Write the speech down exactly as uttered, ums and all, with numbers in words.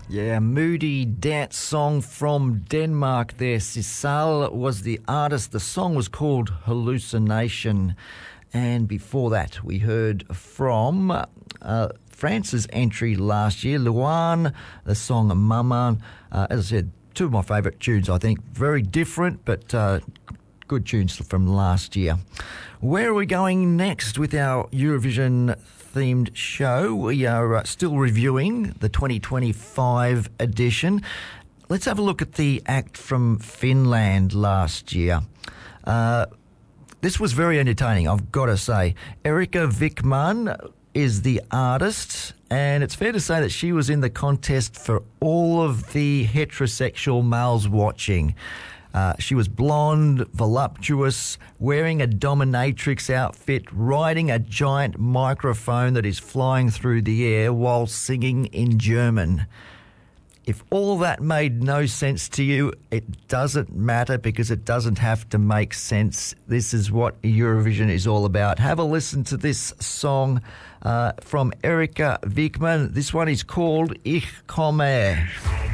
Yeah, moody dance song from Denmark there. Sissal was the artist. The song was called Hallucination. And before that, we heard from uh, France's entry last year, Luan, the song Mama. Uh, as I said, two of my favourite tunes, I think. Very different, but uh, good tunes from last year. Where are we going next with our Eurovision themed show? We are uh, still reviewing the twenty twenty-five edition. Let's have a look at the act from Finland last year. Uh, this was very entertaining, I've got to say. Erika Vikman is the artist, and it's fair to say that she was in the contest for all of the heterosexual males watching. Uh, she was blonde, voluptuous, wearing a dominatrix outfit, riding a giant microphone that is flying through the air while singing in German. If all that made no sense to you, it doesn't matter because it doesn't have to make sense. This is what Eurovision is all about. Have a listen to this song uh, from Erika Vikman. This one is called Ich komme.